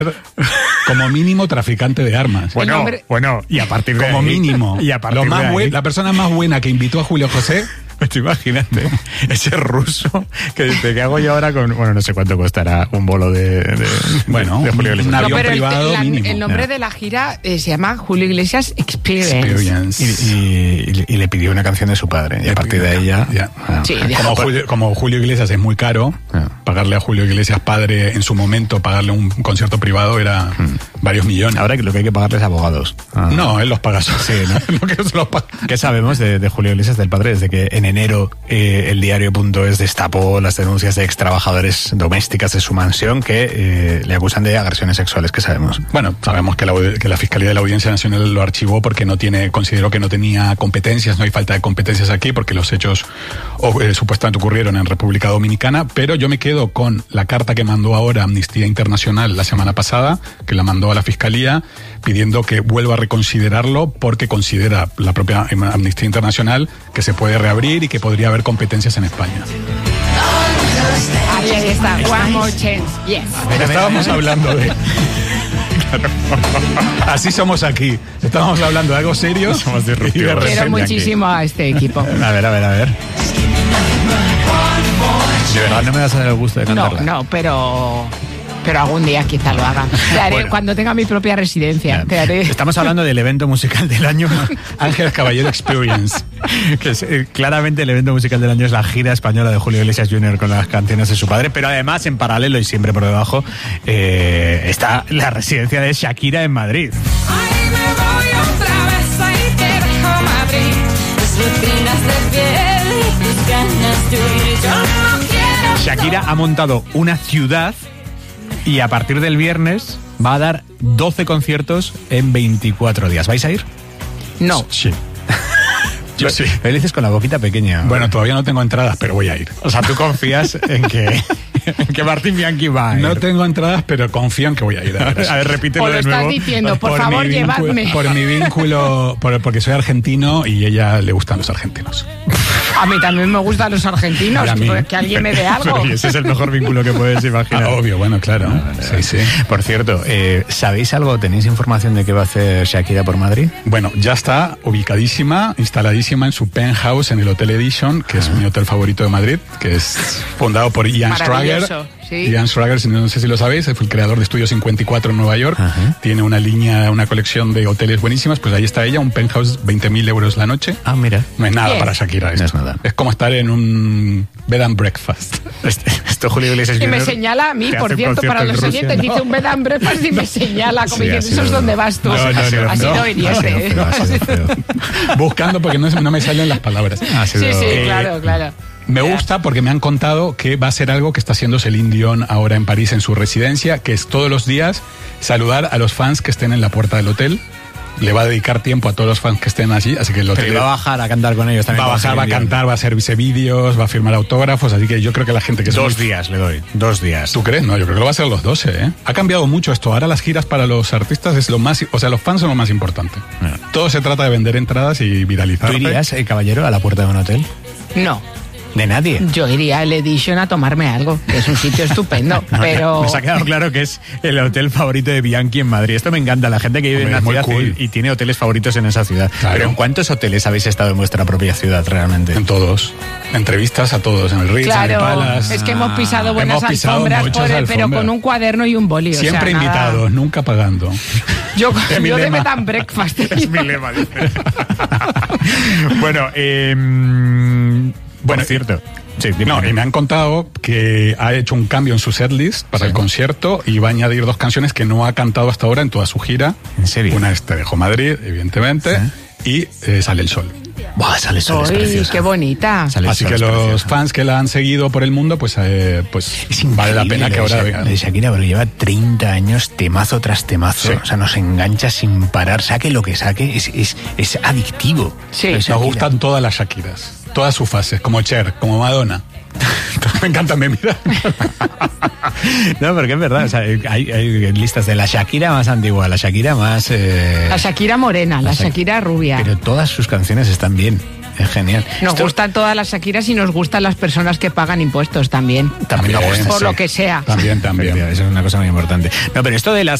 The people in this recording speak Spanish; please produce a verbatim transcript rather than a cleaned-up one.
como mínimo traficante de armas. Bueno, nombre... bueno, y a partir de como ahí, mínimo. Y a partir Lo más de ahí, buen, la persona más buena que invitó a Julio José. Pues imagínate, ese ruso que dice, ¿qué hago yo ahora con...? Bueno, no sé cuánto costará un bolo de, de, bueno, de Julio Iglesias. Un avión no, pero privado el, la, mínimo. el nombre no. de la gira eh, se llama Julio Iglesias Experience. Experience. Y, y, y le pidió una canción de su padre. Y a partir de ahí ya... ya. Ah, Sí, ya. Como, Julio, como Julio Iglesias es muy caro, Ah. pagarle a Julio Iglesias padre en su momento, pagarle un concierto privado era Hmm. varios millones. Ahora que lo que hay que pagarles es abogados. Ah. No, él los paga solo. Sí, ¿no? No que se los paga. ¿Qué sabemos de, de Julio Iglesias del padre? Desde que en enero eh, el diario punto es destapó las denuncias de ex trabajadores domésticas de su mansión que eh, le acusan de agresiones sexuales. ¿Qué sabemos? Bueno, sabemos que la, que la Fiscalía de la Audiencia Nacional lo archivó porque no tiene, consideró que no tenía competencias, no hay falta de competencias aquí porque los hechos oh, eh, supuestamente ocurrieron en República Dominicana, pero yo me quedo con la carta que mandó ahora Amnistía Internacional la semana pasada, que la mandó a la Fiscalía, pidiendo que vuelva a reconsiderarlo porque considera la propia Amnistía Internacional que se puede reabrir y que podría haber competencias en España. Ahí, ahí está, One More Chance, yes. Estábamos hablando de... Así somos aquí. Estábamos hablando de algo serio. Somos disruptivos. Y de repente Quiero muchísimo a este equipo. A ver, a ver, a ver. De verdad no me vas a dar el gusto de No, cantarla. no, pero... Pero algún día quizá lo haga. Te haré Bueno. cuando tenga mi propia residencia. Te haré. Estamos hablando del evento musical del año. Ángeles Caballero Experience. Que es, eh, claramente el evento musical del año es la gira española de Julio Iglesias junior con las canciones de su padre, pero además en paralelo y siempre por debajo eh, está la residencia de Shakira en Madrid. Ay, me voy otra vez, ahí te dejo Madrid. Tus vitrinas de piel y tus ganas de huir. Yo no quiero. Shakira ha montado una ciudad y a partir del viernes va a dar doce conciertos en veinticuatro días. ¿Vais a ir? No. Sí. Yo sí. Lo dices con la boquita pequeña. Bueno, todavía no tengo entradas, pero voy a ir. O sea, tú confías en que, en que Martín Bianchi va a ir. No tengo entradas, pero confío en que voy a ir. A ver, A ver, repítelo O lo de estás nuevo. diciendo, por, favor, mi vínculo- llevadme. Por mi vínculo, por- porque soy argentino y a ella le gustan los argentinos. A mí también me gustan los argentinos. Y a mí. Que, que alguien me dé algo. Pero, y ese es el mejor vínculo que puedes imaginar. Ah, obvio, bueno, claro. Sí, sí. Por cierto, eh, ¿sabéis algo? ¿Tenéis información de qué va a hacer Shakira por Madrid? Bueno, ya está ubicadísima, instaladísima en su penthouse en el Hotel Edition, que es mi hotel favorito de Madrid, que es fundado por Ian Schrager. Maravilloso, sí. Ian Schrager, si no, no sé si lo sabéis, fue el creador de Estudio cincuenta y cuatro en Nueva York. Ajá. Tiene una línea, una colección de hoteles buenísimas. Pues ahí está ella, un penthouse, veinte mil euros la noche. Ah, mira. No es nada Bien. para Shakira esto. No es nada. Es como estar en un bed and breakfast. Este- Esto Julio Iglesias Y me junior señala a mí, te por hace un cierto, para concierto los en Rusia. oyentes, dice un bed and breakfast y me señala, como Sí, diciendo, ha eso sido- es donde vas tú. No, no, no, Así no. no irías, Ha sido ¿eh? feo, ha sido feo. Buscando porque no, es- no me salen las palabras. Ha Sí, sido- sí, Eh, claro, claro. Me gusta porque me han contado que va a ser algo que está haciendo Celine Dion ahora en París en su residencia, que es todos los días saludar a los fans que estén en la puerta del hotel. Le va a dedicar tiempo a todos los fans que estén allí, así que el hotel Pero va a bajar a cantar con ellos también. va a bajar, va a cantar, va a hacerse vídeos, va a firmar autógrafos, así que yo creo que la gente que es Dos muy- días le doy, dos días. ¿Tú crees? No, yo creo que lo va a hacer los doce, ¿eh? Ha cambiado mucho esto. Ahora las giras para los artistas es lo más... O sea, los fans son lo más importante. Ah. Todo se trata de vender entradas y viralizar. ¿Tú irías, eh, caballero, a la puerta de un hotel? No, De nadie. yo iría al Edition a tomarme algo, que es un sitio estupendo, pero... Nos ha quedado claro que es el hotel favorito de Bianchi en Madrid. Esto me encanta, la gente que vive Hombre, en es una muy ciudad cool. y, y tiene hoteles favoritos en esa ciudad. Claro. Pero ¿en cuántos hoteles habéis estado en vuestra propia ciudad realmente? En todos. Entrevistas a todos, en el Ritz, en el Claro, Palace. es que hemos pisado buenas Hemos pisado alfombras, muchas por- pero alfombras. con un cuaderno y un boli. o sea, Siempre nada. invitados, nunca pagando. Yo, Es mi yo de lema. bed and breakfast. Es mi lema, dice. Bueno, eh, mm, bueno, cierto. Sí, dime, No, dime. y me han contado que ha hecho un cambio en su setlist para Sí. el concierto y va a añadir dos canciones que no ha cantado hasta ahora en toda su gira. ¿En serio? Una es Te dejo Madrid, evidentemente, y eh, Sale el Sol. Buah, sale el sol, es Uy, preciosa. qué bonita. Sale el Así sol, que es los preciosa. fans que la han seguido por el mundo, pues, eh, pues Es vale la increíble pena que lo de ahora Sha- vengan. lo de Shakira, pero lleva treinta años temazo tras temazo. Sí. O sea, nos engancha sin parar. Saque lo que saque, es, es, es adictivo. Sí. Lo de Nos Shakira. gustan todas las Shakiras, todas sus fases, como Cher, como Madonna. Me encanta, me mira. No, porque es verdad. O sea, hay, hay listas de la Shakira más antigua, la Shakira más. eh, La Shakira morena, la Shak- Shakira rubia. Pero todas sus canciones están bien. Es genial. Nos Esto- gustan todas las Shakiras y nos gustan las personas que pagan impuestos también. También me gusta, Por sí. lo que sea. También, también. Efectivamente, eso es una cosa muy importante. No, pero esto de las